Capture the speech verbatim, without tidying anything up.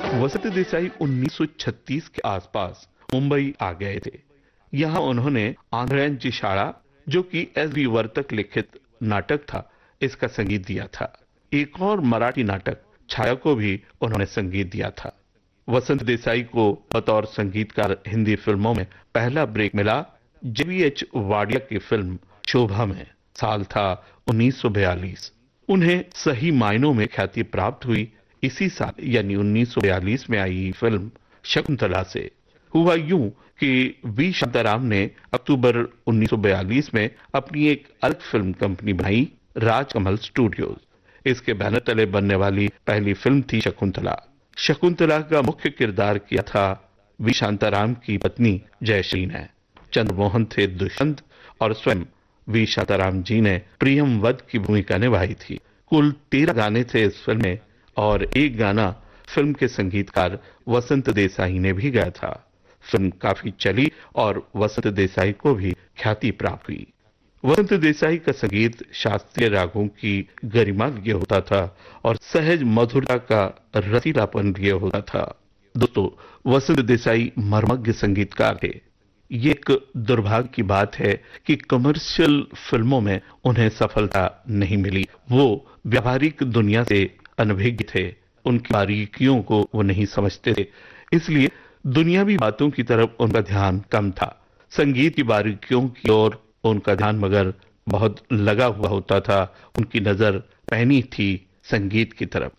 वसंत देसाई उन्नीस सौ छत्तीस के आसपास मुंबई आ गए थे। यहाँ उन्होंने आंध्रयांची शाळा, जो कि एस बी वर्तक लिखित नाटक था, इसका संगीत दिया था। एक और मराठी नाटक छाया को भी उन्होंने संगीत दिया था। वसंत देसाई को बतौर संगीतकार हिंदी फिल्मों में पहला ब्रेक मिला जे वी एच वाडिया की फिल्म शोभा में। साल था उन्नीस सौ बयालीस। उन्हें सही मायनों में ख्याति प्राप्त हुई इसी साल यानी उन्नीस सौ बयालीस में आई फिल्म शकुंतला से। हुआ यूं कि वी शांताराम ने अक्टूबर उन्नीस सौ बयालीस में अपनी एक अलग फिल्म कंपनी बनाई, राजकमल स्टूडियोज। इसके बैनर तले बनने वाली पहली फिल्म थी शकुंतला। शकुंतला का मुख्य किरदार किया था वी शांताराम की पत्नी जयश्री ने। चंद्रमोहन थे दुष्यंत और स्वयं वी शांताराम जी ने प्रियम वध की भूमिका निभाई थी। कुल तेरह गाने थे इस फिल्म में और एक गाना फिल्म के संगीतकार वसंत देसाई ने भी गाया था। फिल्म काफी चली और वसंत देसाई को भी ख्याति प्राप्त हुई। वसंत देसाई का संगीत शास्त्रीय रागों की गरिमा लिए होता था और सहज मधुरता का रसीलापन लिए होता था। दोस्तों, वसंत देसाई मर्मज्ञ संगीतकार थे। ये एक दुर्भाग्य की बात है कि कमर्शियल फिल्मों में उन्हें सफलता नहीं मिली। वो व्यावहारिक दुनिया से अनभिज्ञ थे, उनकी बारीकियों को वो नहीं समझते थे, इसलिए दुनियावी बातों की तरफ उनका ध्यान कम था। संगीत की बारीकियों की ओर उनका ध्यान मगर बहुत लगा हुआ होता था। उनकी नजर पहनी थी संगीत की तरफ।